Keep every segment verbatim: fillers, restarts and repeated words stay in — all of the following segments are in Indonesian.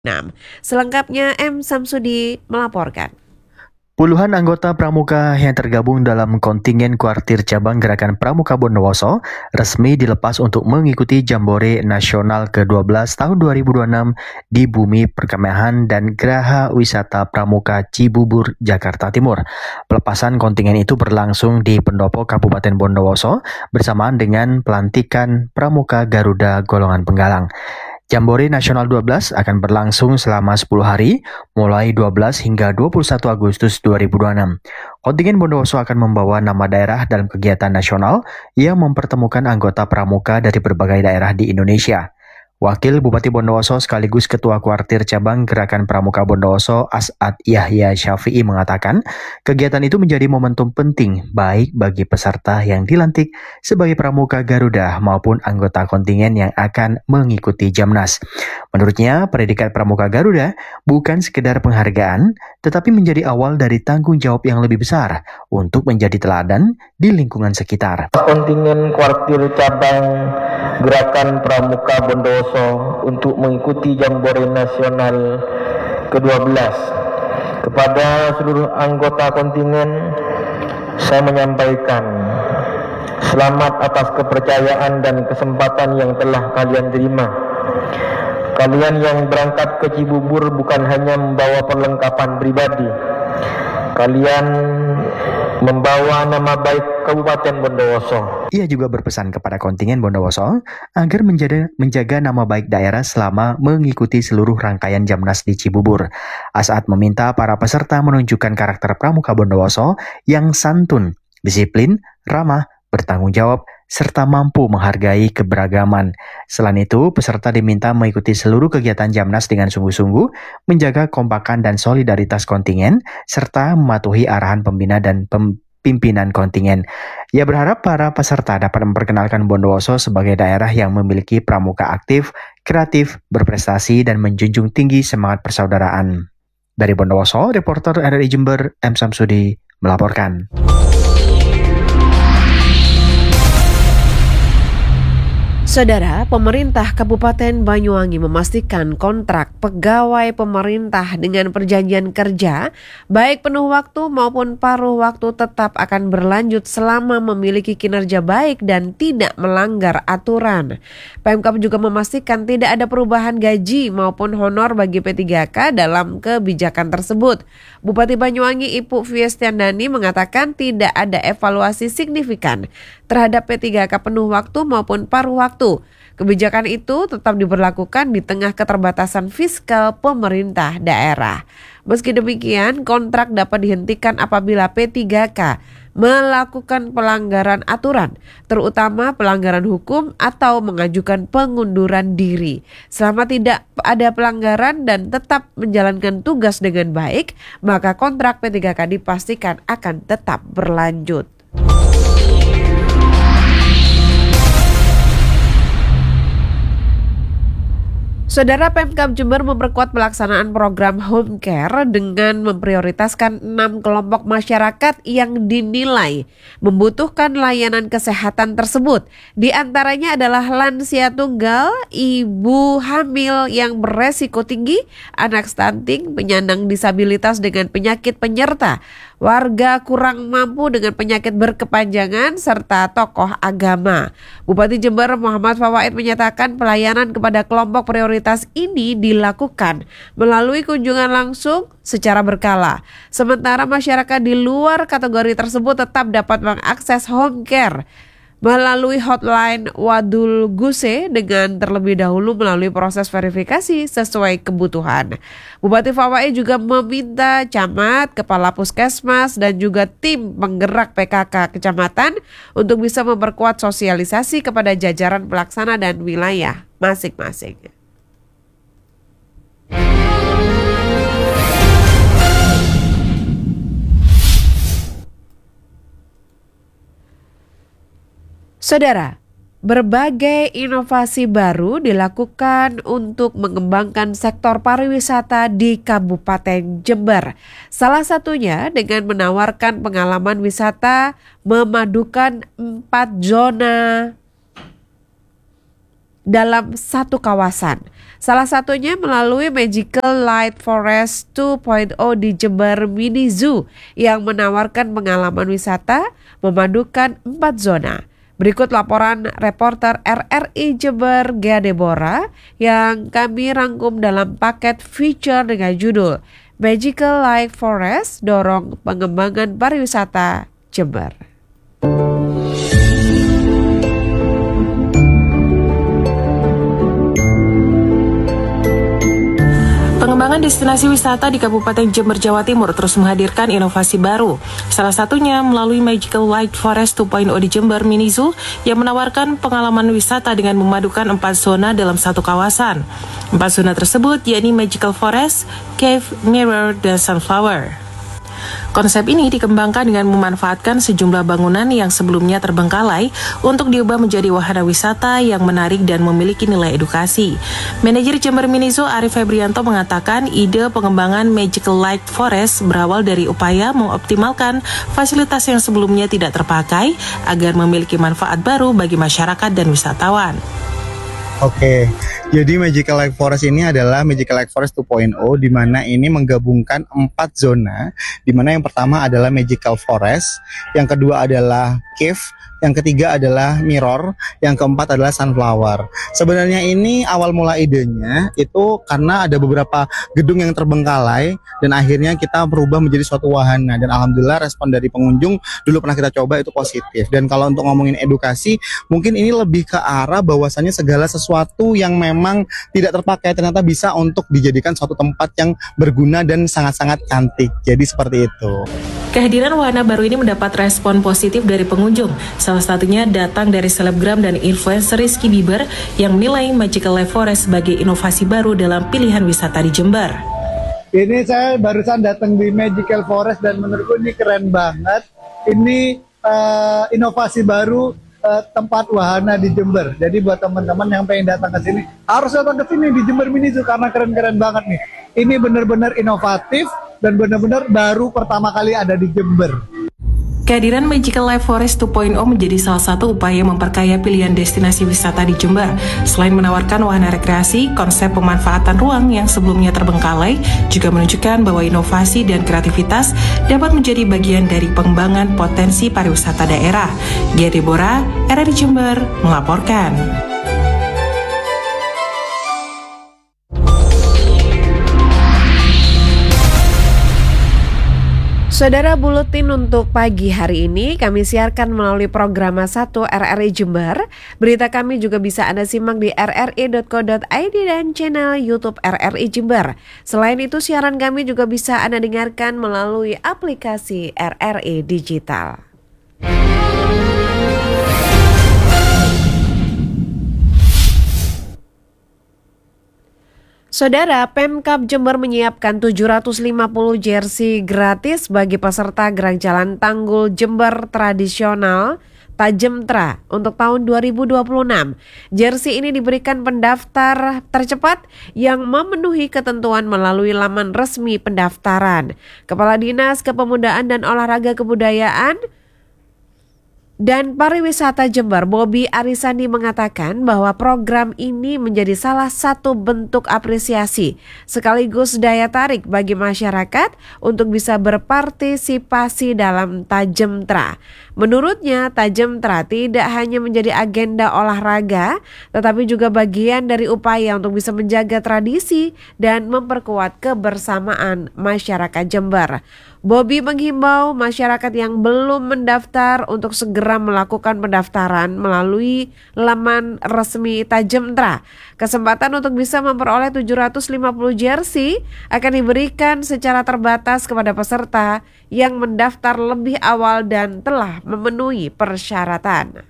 enam. Selengkapnya M. Samsudi melaporkan. Puluhan anggota pramuka yang tergabung dalam kontingen kuartir cabang Gerakan Pramuka Bondowoso resmi dilepas untuk mengikuti Jambore Nasional ke dua belas tahun dua ribu dua puluh enam di Bumi Perkemahan dan Geraha Wisata Pramuka Cibubur, Jakarta Timur. Pelepasan kontingen itu berlangsung di Pendopo Kabupaten Bondowoso bersamaan dengan pelantikan Pramuka Garuda Golongan Penggalang. Jambore Nasional dua belas akan berlangsung selama sepuluh hari, mulai dua belas hingga dua puluh satu Agustus dua ribu dua puluh enam. Kontingen Bondowoso akan membawa nama daerah dalam kegiatan nasional yang mempertemukan anggota pramuka dari berbagai daerah di Indonesia. Wakil Bupati Bondowoso sekaligus Ketua Kuartir Cabang Gerakan Pramuka Bondowoso As'ad Yahya Syafi'i mengatakan, kegiatan itu menjadi momentum penting baik bagi peserta yang dilantik sebagai Pramuka Garuda maupun anggota kontingen yang akan mengikuti Jamnas. Menurutnya, predikat Pramuka Garuda bukan sekedar penghargaan, tetapi menjadi awal dari tanggung jawab yang lebih besar untuk menjadi teladan di lingkungan sekitar. Kontingen Kuartir Cabang Gerakan Pramuka Bondowoso untuk mengikuti Jambore Nasional ke dua belas. Kepada seluruh anggota kontingen, saya menyampaikan selamat atas kepercayaan dan kesempatan yang telah kalian terima. Kalian yang berangkat ke Cibubur bukan hanya membawa perlengkapan pribadi. Kalian membawa nama baik Kabupaten Bondowoso. Ia juga berpesan kepada kontingen Bondowoso agar menjaga, menjaga nama baik daerah selama mengikuti seluruh rangkaian Jamnas di Cibubur. As'ad meminta para peserta menunjukkan karakter Pramuka Bondowoso yang santun, disiplin, ramah, bertanggung jawab, serta mampu menghargai keberagaman. Selain itu, peserta diminta mengikuti seluruh kegiatan Jamnas dengan sungguh-sungguh, menjaga kompakan dan solidaritas kontingen, serta mematuhi arahan pembina dan pimpinan kontingen. Ia berharap para peserta dapat memperkenalkan Bondowoso sebagai daerah yang memiliki pramuka aktif, kreatif, berprestasi, dan menjunjung tinggi semangat persaudaraan. Dari Bondowoso, reporter R R I Jember, M. Samsudi, melaporkan. Saudara, pemerintah Kabupaten Banyuwangi memastikan kontrak pegawai pemerintah dengan perjanjian kerja, baik penuh waktu maupun paruh waktu tetap akan berlanjut selama memiliki kinerja baik dan tidak melanggar aturan. Pemkab juga memastikan tidak ada perubahan gaji maupun honor bagi P tiga K dalam kebijakan tersebut. Bupati Banyuwangi Ibu Fiestiandani mengatakan tidak ada evaluasi signifikan terhadap P tiga K penuh waktu maupun paruh waktu. Kebijakan itu tetap diberlakukan di tengah keterbatasan fiskal pemerintah daerah. Meski demikian, kontrak dapat dihentikan apabila P tiga K melakukan pelanggaran aturan, terutama pelanggaran hukum atau mengajukan pengunduran diri. Selama tidak ada pelanggaran dan tetap menjalankan tugas dengan baik, maka kontrak P tiga K dipastikan akan tetap berlanjut. Saudara, Pemkab Jember memperkuat pelaksanaan program home care dengan memprioritaskan enam kelompok masyarakat yang dinilai membutuhkan layanan kesehatan tersebut. Di antaranya adalah lansia tunggal, ibu hamil yang beresiko tinggi, anak stunting, penyandang disabilitas dengan penyakit penyerta, warga kurang mampu dengan penyakit berkepanjangan, serta tokoh agama. Bupati Jember Muhammad Fawaid menyatakan pelayanan kepada kelompok prioritas ini dilakukan melalui kunjungan langsung secara berkala. Sementara masyarakat di luar kategori tersebut tetap dapat mengakses home care melalui hotline Wadul Guse dengan terlebih dahulu melalui proses verifikasi sesuai kebutuhan. Bupati Fawaid juga meminta camat, kepala puskesmas, dan juga tim penggerak P K K kecamatan untuk bisa memperkuat sosialisasi kepada jajaran pelaksana dan wilayah masing-masing. Saudara, berbagai inovasi baru dilakukan untuk mengembangkan sektor pariwisata di Kabupaten Jember. Salah satunya dengan menawarkan pengalaman wisata memadukan empat zona dalam satu kawasan. Salah satunya melalui Magical Light Forest dua titik nol di Jember Mini Zoo yang menawarkan pengalaman wisata memadukan empat zona. Berikut laporan reporter R R I Jember Gea Deborah yang kami rangkum dalam paket feature dengan judul Magical Light Forest Dorong Pengembangan Pariwisata Jember. Pengembangan destinasi wisata di Kabupaten Jember, Jawa Timur terus menghadirkan inovasi baru. Salah satunya melalui Magical Light Forest dua titik nol di Jember Mini Zoo yang menawarkan pengalaman wisata dengan memadukan empat zona dalam satu kawasan. Empat zona tersebut yakni Magical Forest, Cave, Mirror, dan Sunflower. Konsep ini dikembangkan dengan memanfaatkan sejumlah bangunan yang sebelumnya terbengkalai untuk diubah menjadi wahana wisata yang menarik dan memiliki nilai edukasi. Manajer Jember Mini Zoo Arif Febrianto mengatakan ide pengembangan Magical Light Forest berawal dari upaya mengoptimalkan fasilitas yang sebelumnya tidak terpakai agar memiliki manfaat baru bagi masyarakat dan wisatawan. Oke, jadi Magical Light Forest ini adalah Magical Light Forest dua titik nol di mana ini menggabungkan empat zona, di mana yang pertama adalah Magical Forest, yang kedua adalah Cave, yang ketiga adalah Mirror, yang keempat adalah Sunflower. Sebenarnya ini awal mula idenya itu karena ada beberapa gedung yang terbengkalai dan akhirnya kita berubah menjadi suatu wahana, dan alhamdulillah respon dari pengunjung dulu pernah kita coba itu positif. Dan kalau untuk ngomongin edukasi, mungkin ini lebih ke arah bahwasannya segala sesuatu yang memang tidak terpakai ternyata bisa untuk dijadikan suatu tempat yang berguna dan sangat-sangat cantik. Jadi seperti itu. Kehadiran wahana baru ini mendapat respon positif dari pengunjung. Salah satunya datang dari selebgram dan influencer Rizky Bieber yang menilai Magical Light Forest sebagai inovasi baru dalam pilihan wisata di Jember. Ini saya barusan datang di Magical Forest dan menurutku ini keren banget. Ini uh, inovasi baru uh, tempat wahana di Jember. Jadi buat teman-teman yang pengen datang ke sini harus datang ke sini di Jember Mini Zoo karena keren-keren banget nih. Ini benar-benar inovatif dan benar-benar baru pertama kali ada di Jember. Kehadiran Magical Light Forest dua titik nol menjadi salah satu upaya memperkaya pilihan destinasi wisata di Jember. Selain menawarkan wahana rekreasi, konsep pemanfaatan ruang yang sebelumnya terbengkalai juga menunjukkan bahwa inovasi dan kreativitas dapat menjadi bagian dari pengembangan potensi pariwisata daerah. Gea Deborah, R R I Jember, melaporkan. Saudara, buletin untuk pagi hari ini kami siarkan melalui program satu R R I Jember. Berita kami juga bisa Anda simak di r r i dot co dot i d dan channel YouTube R R I Jember. Selain itu, siaran kami juga bisa Anda dengarkan melalui aplikasi R R I Digital. Saudara, Pemkab Jember menyiapkan tujuh ratus lima puluh jersey gratis bagi peserta Gerak Jalan Tanggul Jember Tradisional Tajemtra untuk tahun dua ribu dua puluh enam. Jersey ini diberikan pendaftar tercepat yang memenuhi ketentuan melalui laman resmi pendaftaran. Kepala Dinas Kepemudaan dan Olahraga Kebudayaan dan Pariwisata Jember, Bobi Arisandi, mengatakan bahwa program ini menjadi salah satu bentuk apresiasi sekaligus daya tarik bagi masyarakat untuk bisa berpartisipasi dalam Tajemtra. Menurutnya, Tajemtra tidak hanya menjadi agenda olahraga, tetapi juga bagian dari upaya untuk bisa menjaga tradisi dan memperkuat kebersamaan masyarakat Jember. Bobi menghimbau masyarakat yang belum mendaftar untuk segera melakukan pendaftaran melalui laman resmi Tajemtra. Kesempatan untuk bisa memperoleh tujuh ratus lima puluh jersey akan diberikan secara terbatas kepada peserta yang mendaftar lebih awal dan telah memenuhi persyaratan.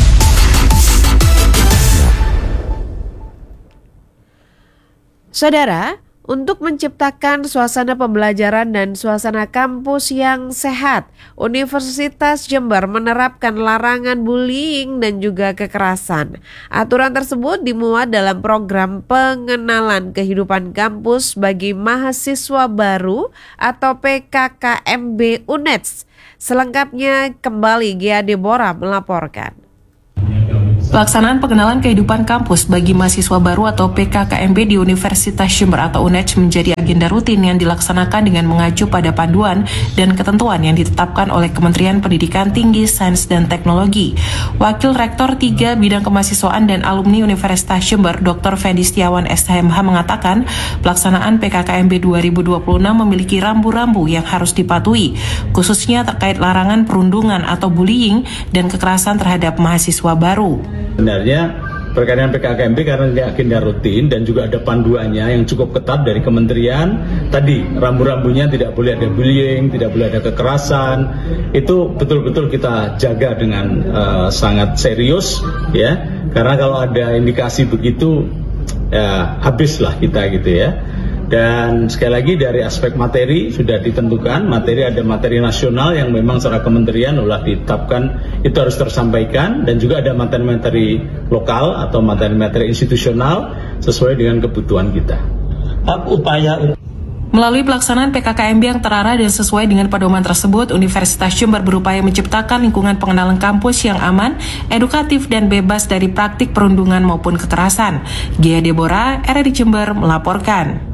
Saudara, untuk menciptakan suasana pembelajaran dan suasana kampus yang sehat, Universitas Jember menerapkan larangan bullying dan juga kekerasan. Aturan tersebut dimuat dalam program pengenalan kehidupan kampus bagi mahasiswa baru atau P K K M B U N E D S. Selengkapnya kembali Gea Deborah melaporkan. Pelaksanaan pengenalan kehidupan kampus bagi mahasiswa baru atau P K K M B di Universitas Jember atau U N E J menjadi agenda rutin yang dilaksanakan dengan mengacu pada panduan dan ketentuan yang ditetapkan oleh Kementerian Pendidikan Tinggi, Sains, dan Teknologi. Wakil Rektor tiga Bidang Kemahasiswaan dan Alumni Universitas Jember, Doktor Fendi Setiawan S H M H mengatakan, pelaksanaan P K K M B dua ribu dua puluh enam memiliki rambu-rambu yang harus dipatuhi, khususnya terkait larangan perundungan atau bullying dan kekerasan terhadap mahasiswa baru. Sebenarnya berkaitan P K K M B karena ini agenda rutin dan juga ada panduannya yang cukup ketat dari kementerian. Tadi rambu-rambunya tidak boleh ada bullying, tidak boleh ada kekerasan. Itu betul-betul kita jaga dengan uh, sangat serius, ya. Karena kalau ada indikasi begitu, ya habislah kita gitu ya. Dan sekali lagi dari aspek materi sudah ditentukan, materi ada materi nasional yang memang secara kementerian sudah ditetapkan itu harus tersampaikan, dan juga ada materi-materi lokal atau materi-materi institusional sesuai dengan kebutuhan kita. Upaya Melalui pelaksanaan P K K M B yang terarah dan sesuai dengan pedoman tersebut, Universitas Jember berupaya menciptakan lingkungan pengenalan kampus yang aman, edukatif, dan bebas dari praktik perundungan maupun kekerasan. Gia Deborah, R R I Jember melaporkan.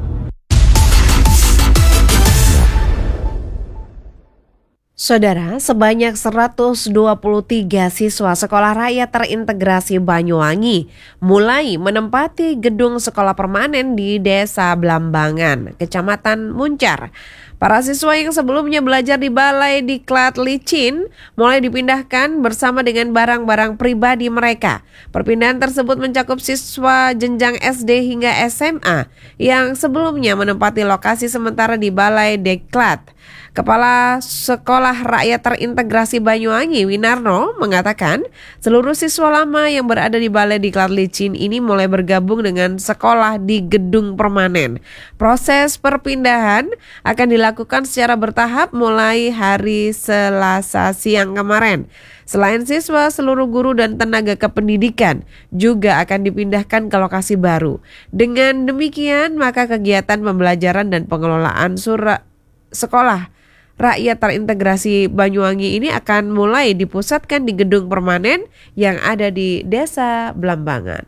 Saudara, sebanyak seratus dua puluh tiga siswa sekolah rakyat terintegrasi Banyuwangi mulai menempati gedung sekolah permanen di Desa Blambangan, Kecamatan Muncar. Para siswa yang sebelumnya belajar di Balai Diklat Licin mulai dipindahkan bersama dengan barang-barang pribadi mereka. Perpindahan tersebut mencakup siswa jenjang S D hingga S M A yang sebelumnya menempati lokasi sementara di Balai Diklat. Kepala Sekolah Rakyat Terintegrasi Banyuwangi, Winarno, mengatakan seluruh siswa lama yang berada di Balai Diklat Licin ini mulai bergabung dengan sekolah di gedung permanen. Proses perpindahan akan dilakukan secara bertahap mulai hari Selasa siang kemarin. Selain siswa, seluruh guru dan tenaga kependidikan juga akan dipindahkan ke lokasi baru. Dengan demikian, maka kegiatan pembelajaran dan pengelolaan surat sekolah Rakyat Terintegrasi Banyuwangi ini akan mulai dipusatkan di gedung permanen yang ada di Desa Blambangan.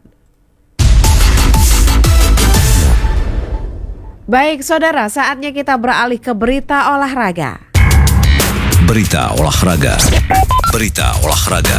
Baik saudara, saatnya kita beralih ke berita olahraga. Berita olahraga. Berita olahraga.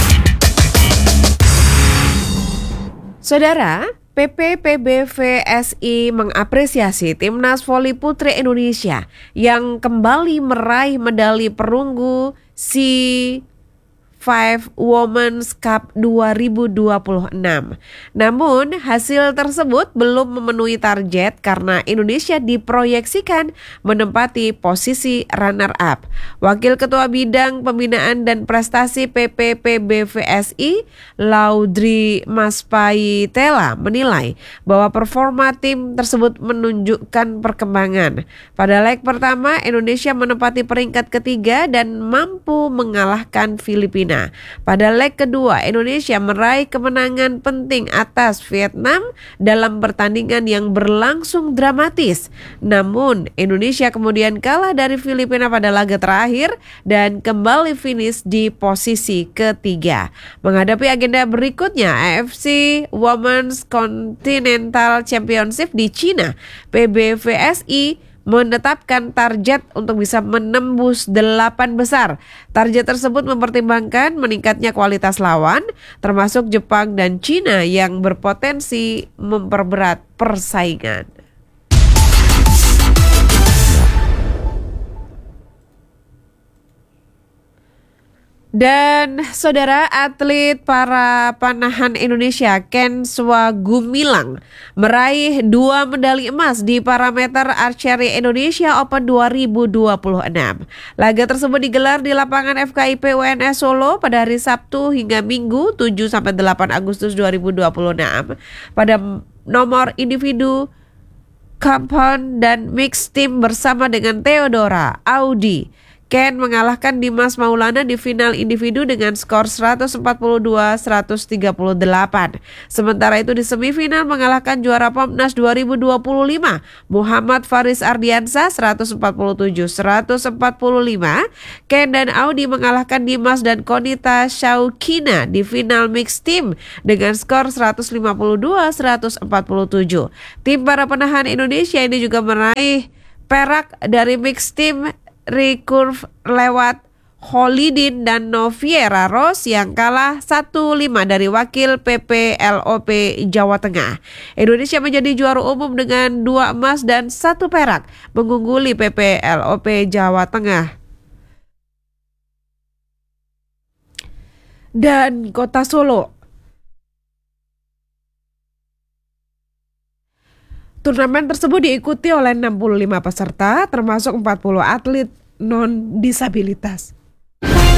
Saudara, P P P B V S I mengapresiasi Timnas Voli Putri Indonesia yang kembali meraih medali perunggu SEA lima Women's Cup dua ribu dua puluh enam. Namun hasil tersebut belum memenuhi target karena Indonesia diproyeksikan menempati posisi runner-up. Wakil Ketua Bidang Pembinaan dan Prestasi P P P B V S I, Laudri Maspaitela, menilai bahwa performa tim tersebut menunjukkan perkembangan. Pada leg pertama, Indonesia menempati peringkat ketiga dan mampu mengalahkan Filipina. Pada leg kedua, Indonesia meraih kemenangan penting atas Vietnam dalam pertandingan yang berlangsung dramatis. Namun, Indonesia kemudian kalah dari Filipina pada laga terakhir dan kembali finish di posisi ketiga. Menghadapi agenda berikutnya, A F C Women's Continental Championship di Cina, P B V S I menetapkan target untuk bisa menembus delapan besar. Target tersebut mempertimbangkan meningkatnya kualitas lawan, termasuk Jepang dan Cina yang berpotensi memperberat persaingan. Dan saudara, atlet para panahan Indonesia Ken Swagumilang meraih dua medali emas di parameter archery Indonesia Open dua ribu dua puluh enam. Laga tersebut digelar di lapangan F K I P U N S Solo pada hari Sabtu hingga Minggu tujuh sampai delapan Agustus dua ribu dua puluh enam. Pada nomor individu, compound dan mixed team bersama dengan Theodora, Audi, Ken mengalahkan Dimas Maulana di final individu dengan skor seratus empat puluh dua seratus tiga puluh delapan. Sementara itu di semifinal mengalahkan juara Popnas dua ribu dua puluh lima Muhammad Faris Ardiansa seratus empat puluh tujuh seratus empat puluh lima. Ken dan Audi mengalahkan Dimas dan Konita Syaukina di final mixed team dengan skor seratus lima puluh dua seratus empat puluh tujuh. Tim para penahan Indonesia ini juga meraih perak dari mixed team recurve lewat Holidin dan Noviera Ros yang kalah satu lima dari wakil P P L O P Jawa Tengah. Indonesia menjadi juara umum dengan dua emas dan satu perak, mengungguli P P L O P Jawa Tengah. Dan Kota Solo. Turnamen tersebut diikuti oleh enam puluh lima peserta, termasuk empat puluh atlet non-disabilitas.